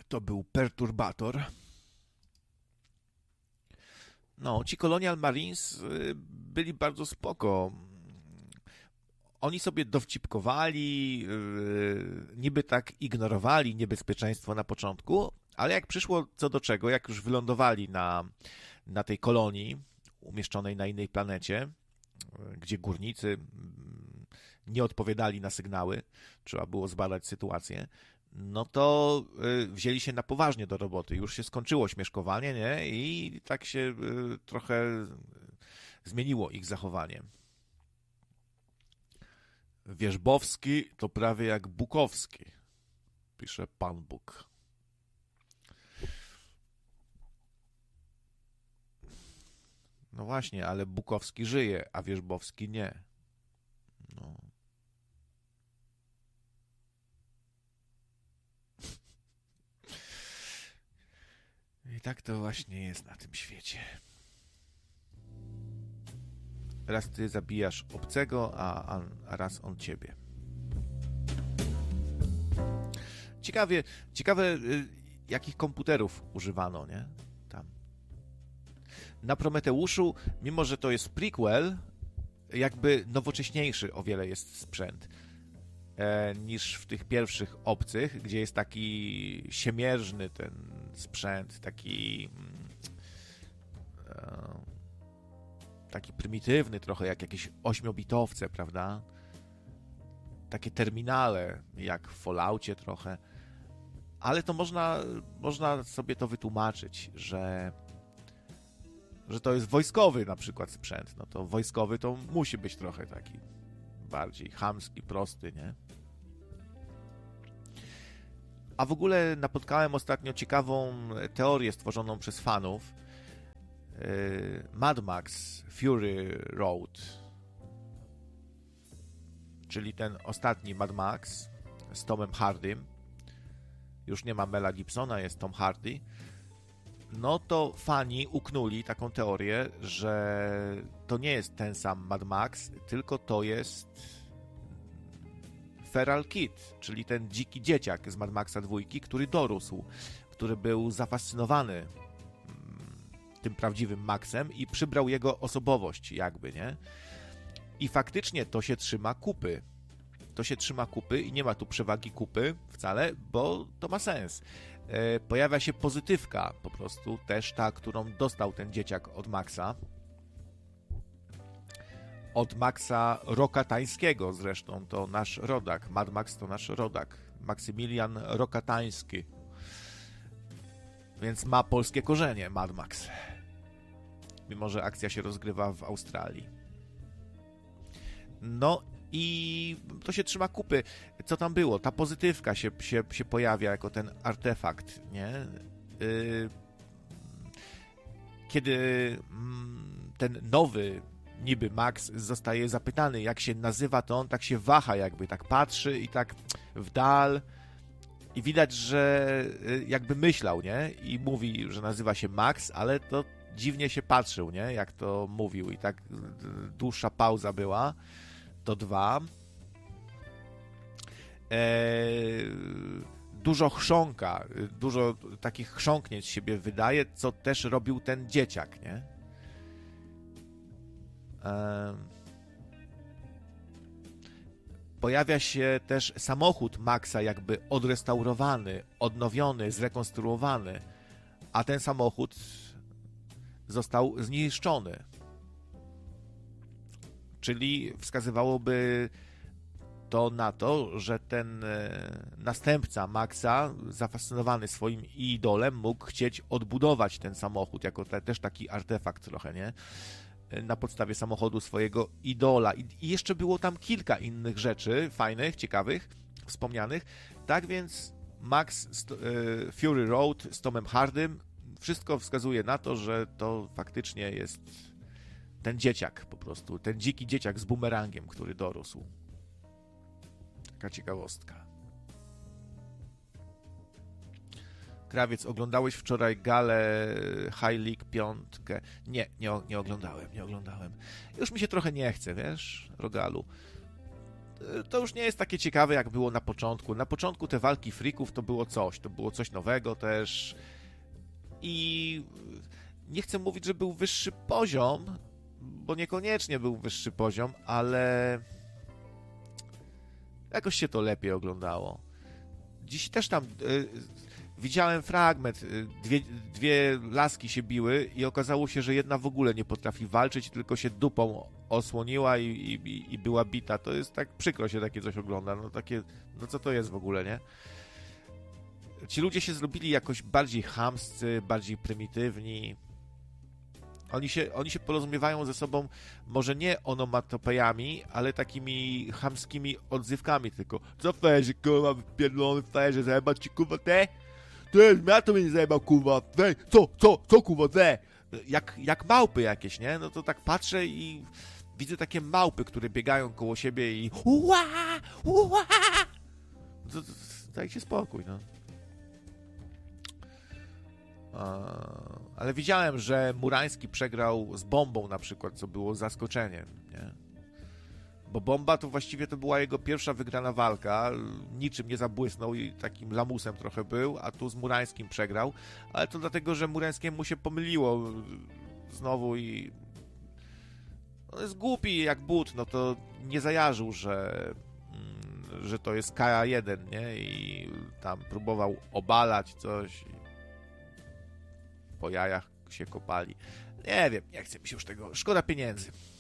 To był Perturbator. No, ci Colonial Marines byli bardzo spoko. Oni sobie dowcipkowali, niby tak ignorowali niebezpieczeństwo na początku, ale jak przyszło co do czego, jak już wylądowali na tej kolonii umieszczonej na innej planecie, gdzie górnicy nie odpowiadali na sygnały, trzeba było zbadać sytuację, no to wzięli się na poważnie do roboty. Już się skończyło śmieszkowanie, nie? I tak się trochę zmieniło ich zachowanie. Wierzbowski to prawie jak Bukowski, pisze Pan Bóg. No właśnie, ale Bukowski żyje, a Wierzbowski nie. No. I tak to właśnie jest na tym świecie. Raz ty zabijasz obcego, a raz on ciebie. Ciekawe jakich komputerów używano, nie? Tam. Na Prometeuszu, mimo że to jest prequel, jakby nowocześniejszy o wiele jest sprzęt niż w tych pierwszych obcych, gdzie jest taki siemierzny ten sprzęt, taki prymitywny trochę, jak jakieś 8-bitowce, prawda? Takie terminale, jak w Falloutie trochę. Ale to można sobie to wytłumaczyć, że to jest wojskowy na przykład sprzęt. No to wojskowy to musi być trochę taki bardziej chamski, prosty, nie? A w ogóle napotkałem ostatnio ciekawą teorię stworzoną przez fanów. Mad Max Fury Road, czyli ten ostatni Mad Max z Tomem Hardym, już nie ma Mela Gibsona, jest Tom Hardy, no to fani uknuli taką teorię, że to nie jest ten sam Mad Max, tylko to jest Feral Kid, czyli ten dziki dzieciak z Mad Maxa 2, który dorósł, który był zafascynowany tym prawdziwym Maxem i przybrał jego osobowość jakby, nie? I faktycznie to się trzyma kupy. To się trzyma kupy i nie ma tu przewagi kupy wcale, bo to ma sens. Pojawia się pozytywka po prostu, też ta, którą dostał ten dzieciak od Maxa. Od Maxa Rokatańskiego zresztą, to nasz rodak. Mad Max to nasz rodak. Maksymilian Rokatański. Więc ma polskie korzenie Mad Max. Mimo że akcja się rozgrywa w Australii. No i to się trzyma kupy. Co tam było? Ta pozytywka się pojawia jako ten artefakt, nie? Kiedy ten nowy niby Max zostaje zapytany, jak się nazywa, to on tak się waha jakby, tak patrzy i tak w dal i widać, że jakby myślał, nie? I mówi, że nazywa się Max, ale to dziwnie się patrzył, nie? Jak to mówił i tak dłuższa pauza była. To 2. Dużo chrząka, dużo takich chrząknięć z siebie wydaje, co też robił ten dzieciak, nie? Pojawia się też samochód Maxa jakby odrestaurowany, odnowiony, zrekonstruowany, a ten samochód został zniszczony. Czyli wskazywałoby to na to, że ten następca Maxa, zafascynowany swoim idolem, mógł chcieć odbudować ten samochód jako też taki artefakt trochę, nie? Na podstawie samochodu swojego idola. I jeszcze było tam kilka innych rzeczy fajnych, ciekawych, wspomnianych. Tak więc Max Fury Road z Tomem Hardym, wszystko wskazuje na to, że to faktycznie jest ten dzieciak po prostu, ten dziki dzieciak z bumerangiem, który dorósł. Taka ciekawostka. Krawiec, oglądałeś wczoraj galę High League 5? Nie oglądałem. Już mi się trochę nie chce, wiesz, Rogalu. to już nie jest takie ciekawe, jak było na początku. Na początku te walki freaków to było coś nowego też i nie chcę mówić, że był wyższy poziom, bo niekoniecznie był wyższy poziom, ale jakoś się to lepiej oglądało. Dziś też tam widziałem fragment, dwie laski się biły i okazało się, że jedna w ogóle nie potrafi walczyć, tylko się dupą osłoniła i była bita. To jest tak przykro się takie coś ogląda. No co to jest w ogóle, nie? Ci ludzie się zrobili jakoś bardziej chamscy, bardziej prymitywni. Oni się porozumiewają ze sobą może nie onomatopejami, ale takimi chamskimi odzywkami tylko. Co ferze, kurwa, wypierdolony ferze, zajebać ci, kurwa, te? Ty, ja to mnie nie zajebał, kurwa, te? Co, kurwa, te? Jak małpy jakieś, nie? No to tak patrzę i widzę takie małpy, które biegają koło siebie i uła! Dajcie spokój, no. Ale widziałem, że Murański przegrał z Bombą na przykład, co było zaskoczeniem, nie? Bo Bomba to właściwie to była jego pierwsza wygrana walka, niczym nie zabłysnął i takim lamusem trochę był, a tu z Murańskim przegrał, ale to dlatego, że Murańskiemu się pomyliło znowu i on jest głupi jak but, no to nie zajarzył, że to jest K1, nie? I tam próbował obalać coś. Po jajach się kopali. Nie wiem, nie chcę mi się już tego. Szkoda pieniędzy.